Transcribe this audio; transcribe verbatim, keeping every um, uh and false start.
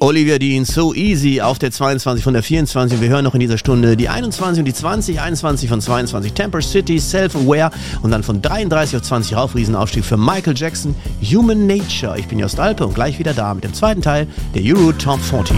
Olivia Dean, So Easy auf der zweiundzwanzig von der vierundzwanzig. Wir hören noch in dieser Stunde die einundzwanzig und die zwanzig, einundzwanzig von zweiundzwanzig Temper City, Self-Aware und dann von dreiunddreißig auf zwanzig rauf, Riesenaufstieg für Michael Jackson, Human Nature. Ich bin Jost Alpe und gleich wieder da mit dem zweiten Teil der Euro Top vierzig.